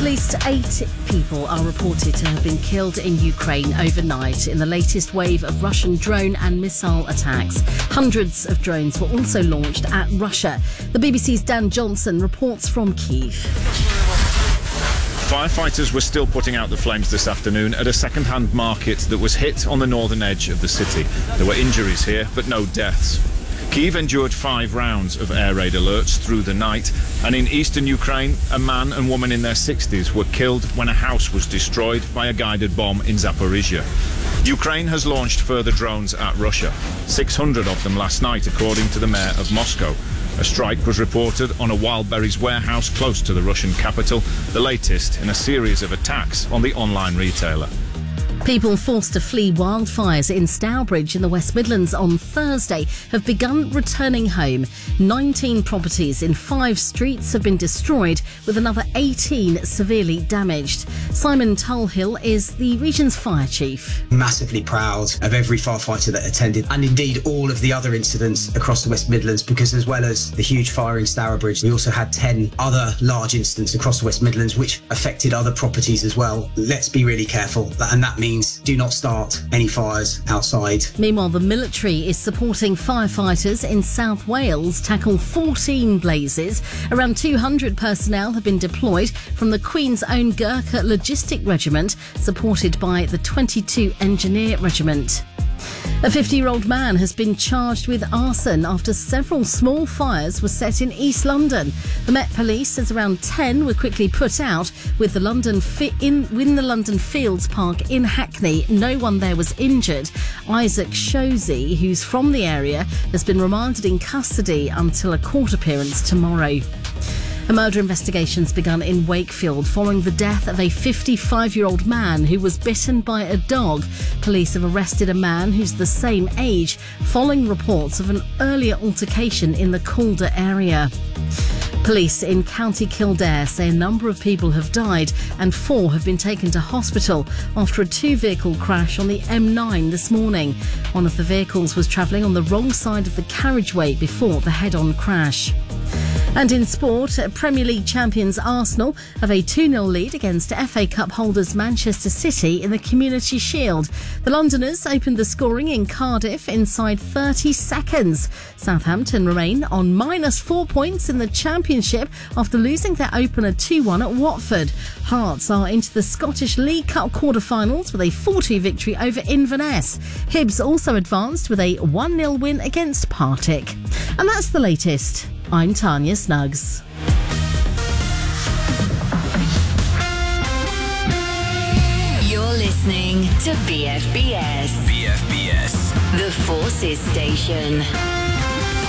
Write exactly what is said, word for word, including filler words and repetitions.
least eight people are reported to have been killed in Ukraine overnight in the latest wave of Russian drone and missile attacks. Hundreds of drones were also launched at Russia. The B B C's Dan Johnson reports from Kyiv. Firefighters were still putting out the flames this afternoon at a second-hand market that was hit on the northern edge of the city. There were injuries here, but no deaths. Kyiv endured five rounds of air raid alerts through the night, and in eastern Ukraine, a man and woman in their sixties were killed when a house was destroyed by a guided bomb in Zaporizhia. Ukraine has launched further drones at Russia, six hundred of them last night, according to the mayor of Moscow. A strike was reported on a Wildberries warehouse close to the Russian capital, the latest in a series of attacks on the online retailer. People forced to flee wildfires in Stourbridge in the West Midlands on Thursday have begun returning home. nineteen properties in five streets have been destroyed, with another eighteen severely damaged. Simon Tulhill is the region's fire chief. Massively proud of every firefighter that attended, and indeed all of the other incidents across the West Midlands, because as well as the huge fire in Stourbridge, we also had ten other large incidents across the West Midlands which affected other properties as well. Let's be really careful, and that means do not start any fires outside. Meanwhile, the military is supporting firefighters in South Wales tackle fourteen blazes. Around two hundred personnel have been deployed from the Queen's Own Gurkha Logistic Regiment, supported by the twenty-two Engineer Regiment. A fifty-year-old man has been charged with arson after several small fires were set in East London. The Met Police says around ten were quickly put out with the London fi- in, in the London Fields Park in Hackney. No one there was injured. Isaac Shozy, who's from the area, has been remanded in custody until a court appearance tomorrow. A murder investigation's begun in Wakefield following the death of a fifty-five-year-old man who was bitten by a dog. Police have arrested a man who's the same age following reports of an earlier altercation in the Calder area. Police in County Kildare say a number of people have died and four have been taken to hospital after a two-vehicle crash on the M nine this morning. One of the vehicles was travelling on the wrong side of the carriageway before the head-on crash. And in sport, Premier League champions Arsenal have a two nil lead against F A Cup holders Manchester City in the Community Shield. The Londoners opened the scoring in Cardiff inside thirty seconds. Southampton remain on minus four points in the Championship after losing their opener two one at Watford. Hearts are into the Scottish League Cup quarter-finals with a four two victory over Inverness. Hibs also advanced with a one nil win against Partick. And that's the latest. I'm Tanya Snuggs. You're listening to B F B S. B F B S. The Forces Station.